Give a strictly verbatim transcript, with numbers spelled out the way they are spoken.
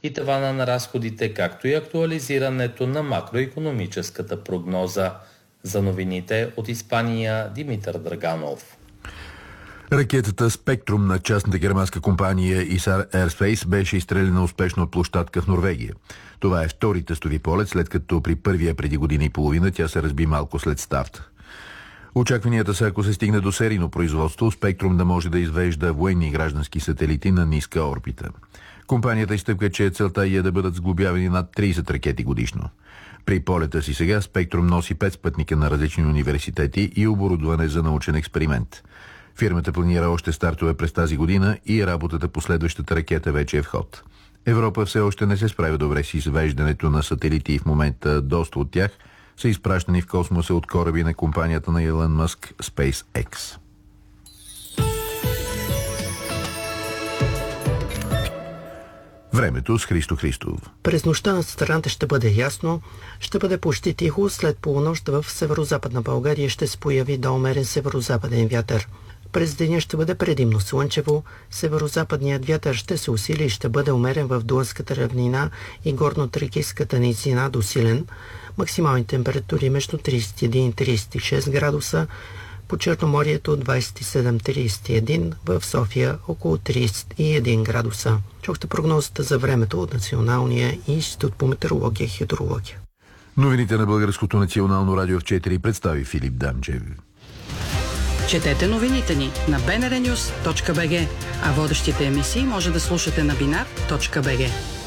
и тавана на разходите, както и актуализирането на макроикономическата прогноза. За новините от Испания, Димитър Драганов. Ракетата Спектрум на частната германска компания Isar Aerospace беше изстреляна успешно от площадка в Норвегия. Това е втори тестови полет, след като при първия преди година и половина тя се разби малко след старт. Очакванията са, ако се стигне до серийно производство, Спектрум да може да извежда военни и граждански сателити на ниска орбита. Компанията изтъпка, че целта е да бъдат сглобявани над трийсет ракети годишно. При полета си сега Спектрум носи пет спътника на различни университети и оборудване за научен експеримент. Фирмата планира още стартове през тази година и работата по следващата ракета вече е в ход. Европа все още не се справя добре с извеждането на сателити и в момента доста от тях са изпращани в космоса от кораби на компанията на Илон Мъск SpaceX. Времето с Христо Христов. През нощта на страната ще бъде ясно, ще бъде почти тихо, след полунощ в северо-западна България ще се появи до умерен северо-западен вятър. През деня ще бъде предимно слънчево, северо-западният вятър ще се усили и ще бъде умерен в Дунавската равнина и горно-тракийската низина до силен. Максимални температури между трийсет и един и трийсет и шест градуса, по Черноморието двайсет и седем до трийсет и един, в София около трийсет и един градуса. Чухте прогнозата за времето от Националния институт по метеорология и хидрология. Новините на Българското национално радио в четири представи Филип Дамчев. Четете новините ни на би ен ар нюз точка би джи, а водещите емисии може да слушате на бинар точка би джи.